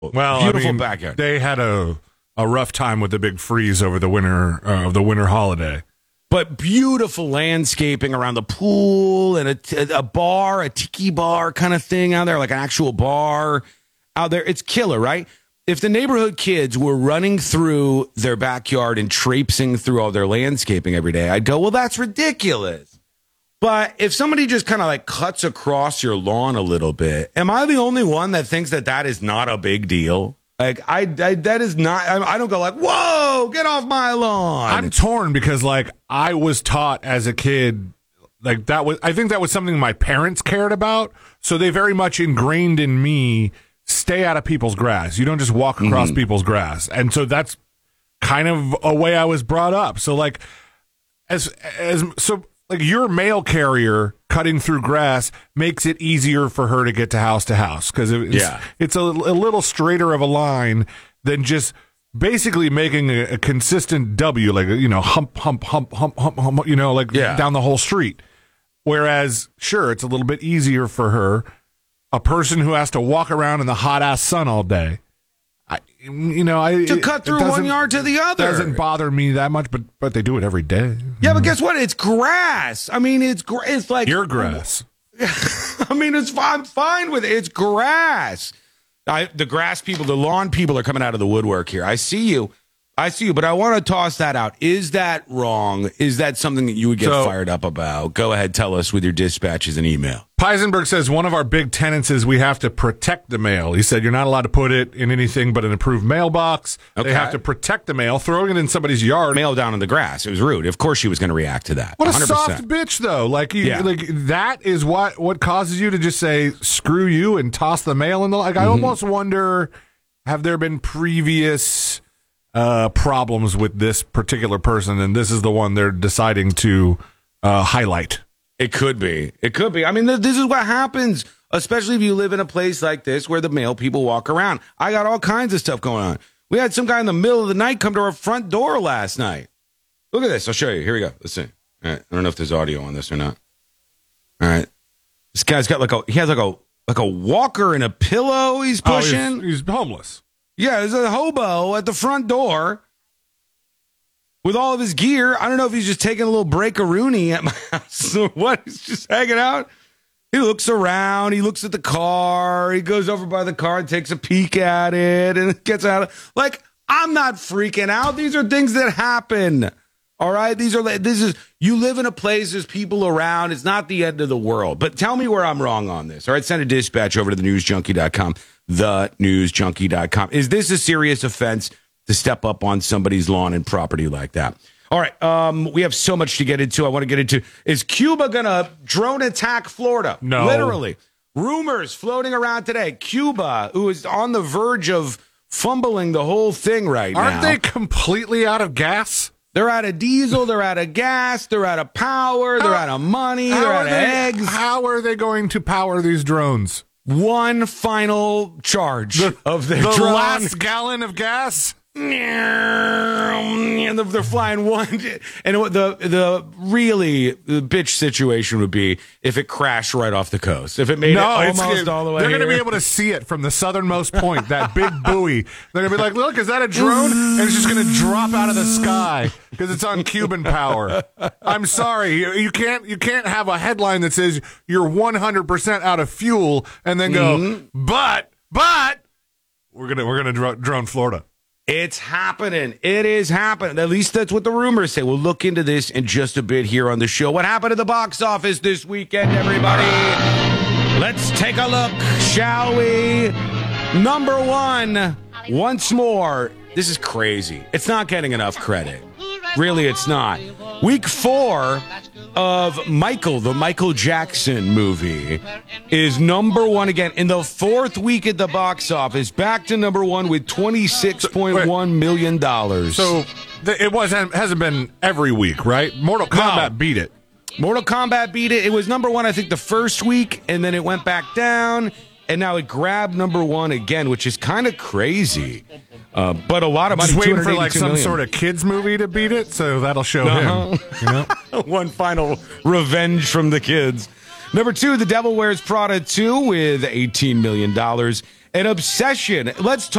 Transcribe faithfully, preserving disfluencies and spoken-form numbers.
Well, beautiful I mean, backyard. They had a a rough time with the big freeze over the winter uh, of the winter holiday. But beautiful landscaping around the pool and a, a bar, a tiki bar kind of thing out there, like an actual bar out there. It's killer, right? If the neighborhood kids were running through their backyard and traipsing through all their landscaping every day, I'd go, well, that's ridiculous. But if somebody just kind of like cuts across your lawn a little bit, am I the only one that thinks that that is not a big deal? Like, I, I that is not, I, I don't go like, whoa, get off my lawn. I'm torn because, like, I was taught as a kid, like, that was, I think that was something my parents cared about. So they very much ingrained in me, stay out of people's grass. You don't just walk across mm-hmm. people's grass. And so that's kind of a way I was brought up. So, like, as, as, so, like, your mail carrier cutting through grass makes it easier for her to get to house to house because it's, yeah. it's a, a little straighter of a line than just basically making a, a consistent W, like, you know, hump, hump, hump, hump, hump, hump, you know, like yeah. down the whole street. Whereas, sure, it's a little bit easier for her, a person who has to walk around in the hot ass sun all day. I, you know, I to cut through one yard to the other doesn't bother me that much, but but they do it every day. Yeah, but guess what? It's grass. I mean, it's gra- it's like your grass. I mean, it's I'm fine with it. It's grass. I, the grass people, the lawn people are coming out of the woodwork here. I see you. I see you, but I want to toss that out. Is that wrong? Is that something that you would get so, fired up about? Go ahead, tell us with your dispatches and email. Peisenberg says one of our big tenets is we have to protect the mail. He said you're not allowed to put it in anything but an approved mailbox. Okay. They have to protect the mail. Throwing it in somebody's yard. Mail down in the grass. It was rude. Of course she was going to react to that. What a one hundred percent. soft bitch, though. Like, you, yeah. like that is what, what causes you to just say, screw you, and toss the mail in the... Like, I mm-hmm. almost wonder, have there been previous... Uh, problems with this particular person, and this is the one they're deciding to uh, highlight. It could be. It could be. I mean, th- this is what happens, especially if you live in a place like this where the mail people walk around. I got all kinds of stuff going on. We had some guy in the middle of the night come to our front door last night. Look at this. I'll show you. Here we go. Let's see. All right. I don't know if there's audio on this or not. All right. This guy's got like a, he has like a, like a walker and a pillow he's pushing. Oh, he's, he's homeless. Yeah, there's a hobo at the front door with all of his gear. I don't know if he's just taking a little break-a-rooney at my house or what. He's just hanging out. He looks around. He looks at the car. He goes over by the car and takes a peek at it and gets out. Like, I'm not freaking out. These are things that happen. All right? These are, this is, you live in a place, there's people around. It's not the end of the world. But tell me where I'm wrong on this. All right? Send a dispatch over to the news junkie dot com. the news junkie dot com. Is this a serious offense to step up on somebody's lawn and property like that? All right, um, we have so much to get into. I want to get into, is Cuba going to drone attack Florida? No. Literally. Rumors floating around today. Cuba, who is on the verge of fumbling the whole thing right now. Aren't they completely out of gas? They're out of diesel, they're out of gas, they're out of power, they're how, out of money, they're out of they, eggs. How are they going to power these drones? One final charge the, of their the drone. last gallon of gas. And they're flying one, and the the really the bitch situation would be if it crashed right off the coast. If it made no, it almost it's, all the way, they're going to here. be able to see it from the southernmost point, that big buoy. They're going to be like, "Look, is that a drone?" And it's just going to drop out of the sky because it's on Cuban power. I'm sorry, you, you can't you can't have a headline that says you're one hundred percent out of fuel and then go, mm-hmm. but but we're gonna we're gonna dro- drone Florida. It's happening. It is happening. At least that's what the rumors say. We'll look into this in just a bit here on the show. What happened at the box office this weekend, everybody? Let's take a look, shall we? Number one, once more. This is crazy. It's not getting enough credit. Really, it's not. Week four of Michael, the Michael Jackson movie, is number one again. In the fourth week at the box office, back to number one with twenty-six point one million dollars. So th- it wasn't hasn't been every week, right? Mortal Kombat no. beat it. Mortal Kombat beat it. It was number one, I think, the first week, and then it went back down, and now it grabbed number one again, which is kind of crazy. Uh, but a lot of money. Just waiting for like some million. sort of kids movie to beat it, so that'll show uh-huh. him. You know? One final revenge from the kids. Number two, The Devil Wears Prada two with eighteen million dollars. An Obsession. Let's talk.